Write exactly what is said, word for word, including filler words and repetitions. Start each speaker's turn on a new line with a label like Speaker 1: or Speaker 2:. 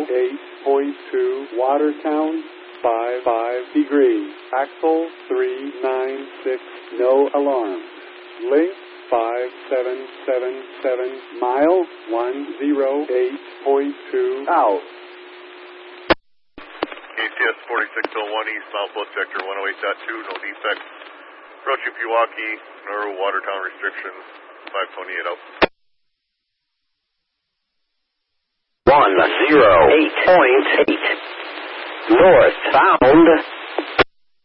Speaker 1: eight point two, Watertown, five five degrees. Axle three nine six, no alarm. Length five seven seven seven, mile one oh eight point two, out.
Speaker 2: K C S forty-six oh one East, Southwest Sector one oh eight point two, no defects. Approaching Pewaukee, Nauru, Watertown restrictions, five twenty-eight out.
Speaker 3: one oh eight point eight, northbound.